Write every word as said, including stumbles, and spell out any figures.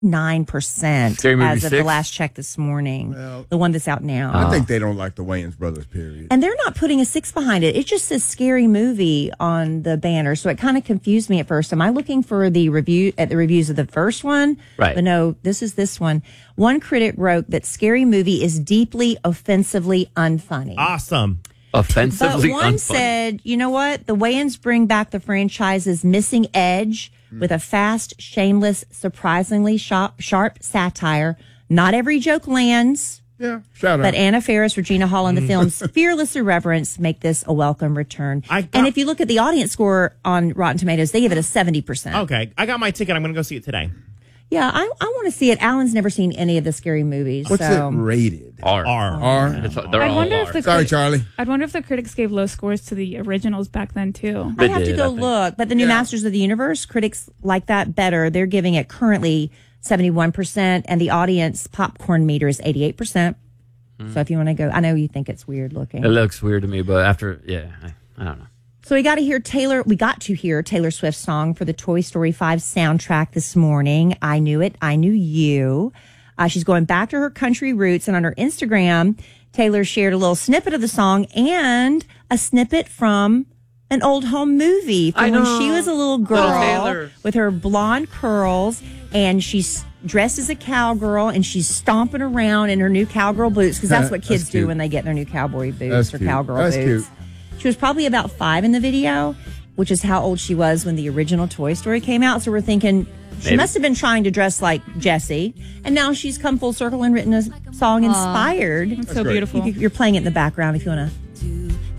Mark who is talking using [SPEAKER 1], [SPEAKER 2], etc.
[SPEAKER 1] nine percent
[SPEAKER 2] Scary Movie
[SPEAKER 1] as of the
[SPEAKER 2] six?
[SPEAKER 1] last check this morning.
[SPEAKER 3] Well,
[SPEAKER 1] the one that's out now.
[SPEAKER 3] I think they don't like the Wayans brothers, period.
[SPEAKER 1] And they're not putting a six behind it. It just says Scary Movie on the banner. So it kind of confused me at first. Am I looking for the review at the reviews of the first one?
[SPEAKER 2] Right.
[SPEAKER 1] But no, this is this one. One critic wrote that Scary Movie is deeply offensively unfunny.
[SPEAKER 4] Awesome.
[SPEAKER 2] Offensively
[SPEAKER 1] But one
[SPEAKER 2] unfunny.
[SPEAKER 1] said, you know what? The Wayans bring back the franchise's missing edge with a fast, shameless, surprisingly sharp, sharp satire. Not every joke lands.
[SPEAKER 3] Yeah, shout out.
[SPEAKER 1] But Anna Faris, Regina Hall, and the film's fearless irreverence make this a welcome return.
[SPEAKER 4] I got-
[SPEAKER 1] and if you look at the audience score on Rotten Tomatoes, they give it a seventy percent.
[SPEAKER 4] Okay, I got my ticket. I'm going to go see it today.
[SPEAKER 1] Yeah, I, I want to see it. Alan's never seen any of the Scary Movies.
[SPEAKER 3] What's
[SPEAKER 1] so.
[SPEAKER 3] it rated?
[SPEAKER 2] R.
[SPEAKER 4] R.
[SPEAKER 3] R?
[SPEAKER 2] It's, they're
[SPEAKER 5] I
[SPEAKER 2] all
[SPEAKER 5] wonder
[SPEAKER 2] R.
[SPEAKER 5] if the
[SPEAKER 3] Sorry,
[SPEAKER 5] criti-
[SPEAKER 3] Charlie.
[SPEAKER 5] I'd wonder if the critics gave low scores to the originals back then too.
[SPEAKER 2] They
[SPEAKER 1] I have to
[SPEAKER 2] did,
[SPEAKER 1] go
[SPEAKER 2] I think.
[SPEAKER 1] look. But the new
[SPEAKER 3] Yeah.
[SPEAKER 1] Masters of the Universe, critics like that better. They're giving it currently seventy-one percent, and the audience popcorn meter is eighty-eight percent. So if you want to go, I know you think it's weird looking.
[SPEAKER 2] It looks weird to me, but after, yeah, I, I don't know.
[SPEAKER 1] So we got to hear Taylor. We got to hear Taylor Swift's song for the Toy Story five soundtrack this morning. I Knew It. I Knew You. Uh, she's going back to her country roots, and on her Instagram, Taylor shared a little snippet of the song and a snippet from an old home movie from
[SPEAKER 2] I
[SPEAKER 1] when
[SPEAKER 2] know.
[SPEAKER 1] she was a little
[SPEAKER 2] Little
[SPEAKER 1] girl
[SPEAKER 2] Taylor.
[SPEAKER 1] with her blonde curls, and she's dressed as a cowgirl, and she's stomping around in her new cowgirl boots, because that's what
[SPEAKER 3] That's
[SPEAKER 1] kids do
[SPEAKER 3] cute.
[SPEAKER 1] when they get their new cowboy boots
[SPEAKER 3] That's
[SPEAKER 1] or
[SPEAKER 3] cute.
[SPEAKER 1] cowgirl
[SPEAKER 3] That's
[SPEAKER 1] boots.
[SPEAKER 3] cute.
[SPEAKER 1] She was probably about five in the video, which is how old she was when the original Toy Story came out. So we're thinking she
[SPEAKER 2] Maybe.
[SPEAKER 1] must have been trying to dress like Jessie. And now she's come full circle and written a song inspired.
[SPEAKER 5] It's so
[SPEAKER 3] great.
[SPEAKER 5] beautiful.
[SPEAKER 1] You, you're playing it in the background if you want to